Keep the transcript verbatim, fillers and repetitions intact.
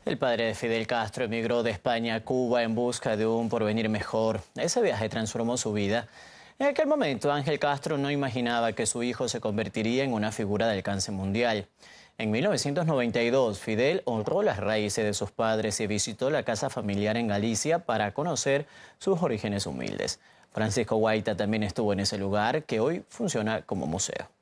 El padre de Fidel Castro emigró de España a Cuba en busca de un porvenir mejor. Ese viaje transformó su vida. En aquel momento, Ángel Castro no imaginaba que su hijo se convertiría en una figura de alcance mundial. En mil novecientos noventa y dos, Fidel honró las raíces de sus padres y visitó la casa familiar en Galicia para conocer sus orígenes humildes. Francisco Guaita también estuvo en ese lugar, que hoy funciona como museo.